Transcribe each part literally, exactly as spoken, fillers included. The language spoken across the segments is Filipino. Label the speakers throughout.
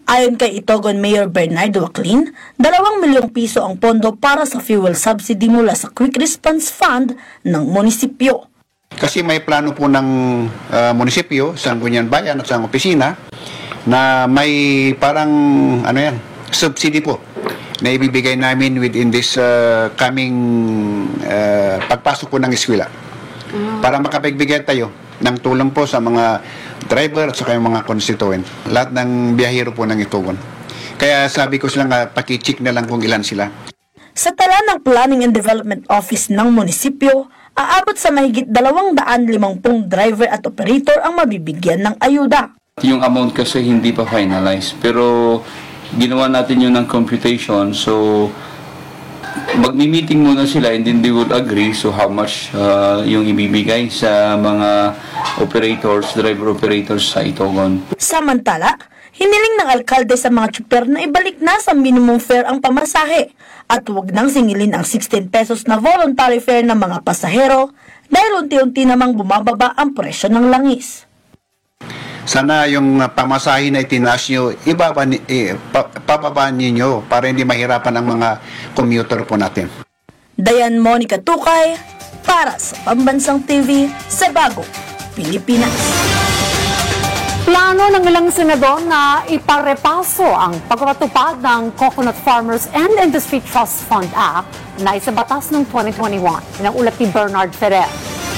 Speaker 1: Ayon kay Itogon Mayor Bernardo Waclin, dalawang milyong piso ang pondo para sa fuel subsidy mula sa Quick Response Fund ng munisipyo.
Speaker 2: Kasi may plano po ng uh, munisipyo, sa Sangguniang Bayan at sa opisina, na may parang ano yan, subsidy po na ibibigay namin within this uh, coming uh, pagpasok po ng eskwela. Mm. Para makapagbigay tayo ng tulong po sa mga driver at saka yung mga constituent. Lahat ng biyahero po ng Itogon. Kaya sabi ko sila nga, pakicheck na lang kung ilan sila.
Speaker 1: Sa tala ng Planning and Development Office ng munisipyo, aabot sa mahigit dalawang daan limangpung driver at operator ang mabibigyan ng ayuda.
Speaker 3: Yung amount kasi hindi pa finalized, pero ginawa natin yun ng computation, so magmi-meeting muna sila and then they will agree so how much uh, yung ibibigay sa mga operators, driver operators sa Itogon.
Speaker 1: Samantala, hiniling ng alkalde sa mga tsuper na ibalik na sa minimum fare ang pamasahe at huwag nang singilin ang sixteen pesos na voluntary fare ng mga pasahero dahil unti-unti namang bumababa ang presyo ng langis.
Speaker 2: Sana yung pamasahe na itinaas nyo, ibaba, eh, papabaan ninyo para hindi mahirapan ang mga commuter po natin.
Speaker 1: Dayan Monica Tukay para sa Pambansang T V sa Bagong Pilipinas.
Speaker 4: Plano ng ilang senador na iparepaso ang pagpapatupad ng Coconut Farmers and Industry Trust Fund Act na isa batas noong twenty twenty-one. Yan ang ulat ni Bernard Ferrer.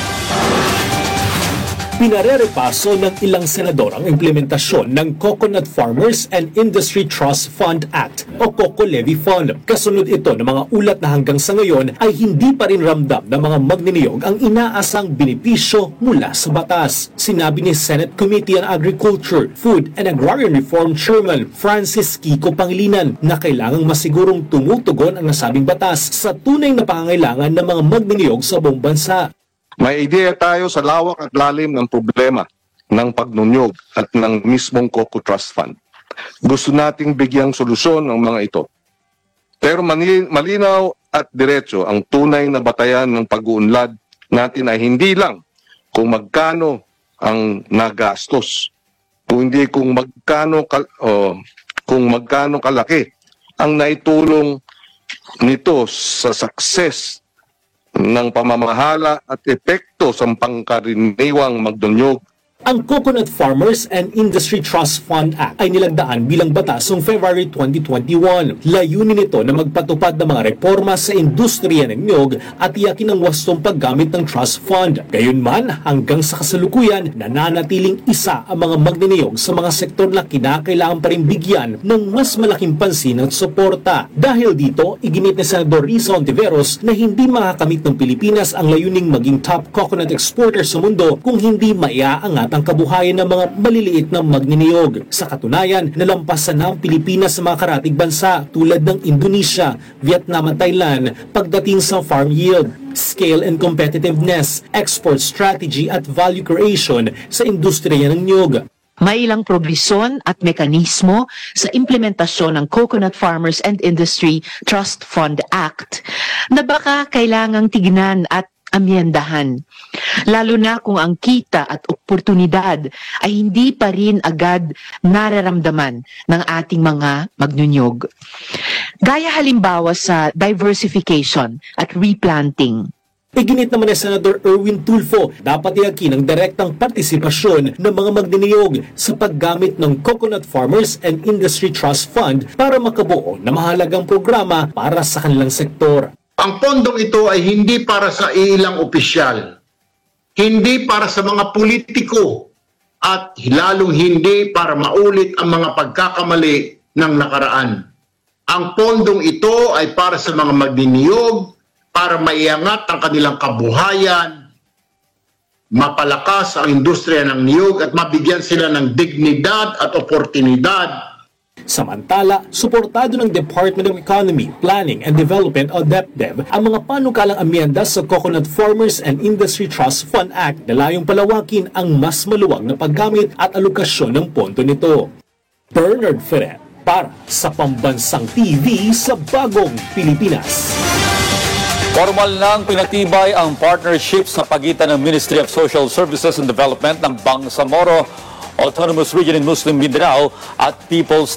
Speaker 5: Pinarerepaso ng ilang senador ang implementasyon ng Coconut Farmers and Industry Trust Fund Act o Coco Levy Fund. Kasunod ito ng mga ulat na hanggang sa ngayon ay hindi pa rin ramdam ng mga magniniyog ang inaasang benepisyo mula sa batas. Sinabi ni Senate Committee on Agriculture, Food and Agrarian Reform Chairman Francis Kiko Pangilinan na kailangang masigurong tumutugon ang nasabing batas sa tunay na pangangailangan ng mga magniniyog sa buong bansa.
Speaker 6: May ideya tayo sa lawak at lalim ng problema ng pagnunyog at ng mismong Coco Trust Fund. Gusto nating bigyang solusyon ang mga ito. Pero malinaw at diretso ang tunay na batayan ng pag-uunlad natin ay hindi lang kung magkano ang nagastos, kung hindi kung magkano, kal oh, kung magkano kalaki ang naitulong nito sa success ng pamamahala at epekto sa pangkaraniwang magdunyog.
Speaker 5: Ang Coconut Farmers and Industry Trust Fund Act ay nilagdaan bilang batas noong February twenty twenty-one. Layunin nito na magpatupad ng mga reforma sa industriya ng niyog at iyakin ang wastong paggamit ng trust fund. Gayunman, hanggang sa kasalukuyan, nananatiling isa ang mga magniniyog sa mga sektor na kinakailangan pa rin bigyan ng mas malaking pansin at suporta. Dahil dito, iginit ni Senador Risa Ontiveros na hindi makakamit ng Pilipinas ang layuning maging top coconut exporter sa mundo kung hindi maiaangat ang kabuhayan ng mga maliliit na magniniyog. Sa katunayan, nalampasan na ang Pilipinas sa mga karatig bansa tulad ng Indonesia, Vietnam at Thailand pagdating sa farm yield, scale and competitiveness, export strategy at value creation sa industriya ng niyog.
Speaker 7: May ilang probisyon at mekanismo sa implementasyon ng Coconut Farmers and Industry Trust Fund Act na baka kailangang tignan at amyendahan. Lalo na kung ang kita at oportunidad ay hindi pa rin agad nararamdaman ng ating mga magnunyog. Gaya halimbawa sa diversification at replanting.
Speaker 5: Iginit naman ni Senador Erwin Tulfo, dapat iyakin ang direktang partisipasyon ng mga magniniyog sa paggamit ng Coconut Farmers and Industry Trust Fund para makabuo na mahalagang programa para sa kanilang sektor.
Speaker 8: Ang pondong ito ay hindi para sa ilang opisyal, hindi para sa mga politiko, at lalong hindi para maulit ang mga pagkakamali ng nakaraan. Ang pondong ito ay para sa mga magniniyog, para maiangat ang kanilang kabuhayan, mapalakas ang industriya ng niyog at mabigyan sila ng dignidad at oportunidad.
Speaker 5: Samantala, suportado ng Department of Economy, Planning and Development o DepDev ang mga panukalang amyenda sa Coconut Farmers and Industry Trust Fund Act na layong palawakin ang mas maluwag na paggamit at alokasyon ng pondo nito. Bernard Ferrer para sa Pambansang T V sa Bagong Pilipinas.
Speaker 9: Formal nang pinatibay ang partnership sa pagitan ng Ministry of Social Services and Development ng Bangsamoro, Autonomous Region in Muslim Mindanao at People's